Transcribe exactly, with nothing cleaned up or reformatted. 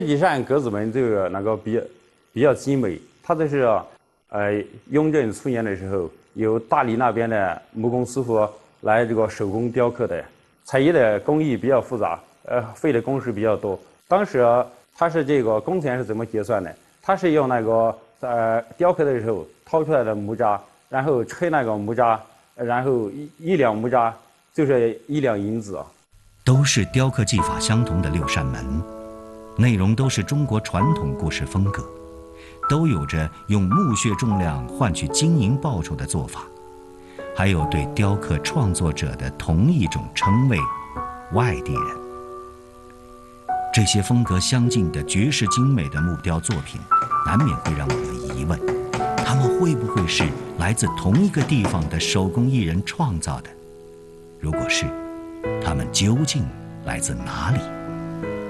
一扇格子门这个那个比较比较精美，它这是呃雍正初年的时候，由大理那边的木工师傅来这个手工雕刻的，彩艺的工艺比较复杂，呃费的工时比较多。当时它是这个工钱是怎么结算的？它是用那个呃雕刻的时候掏出来的木渣，然后吹那个木渣，然后一一两木渣就是一两银子。 都是雕刻技法相同的六扇门，内容都是中国传统故事风格，都有着用木屑重量换取金银报酬的做法，还有对雕刻创作者的同一种称谓——外地人。这些风格相近的绝世精美的木雕作品，难免会让我们疑问：他们会不会是来自同一个地方的手工艺人创造的？如果是，他们究竟来自哪里？